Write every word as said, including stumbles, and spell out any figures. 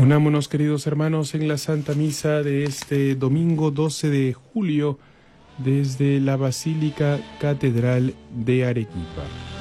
Unámonos, queridos hermanos, en la Santa Misa de este domingo doce de julio desde la Basílica Catedral de Arequipa.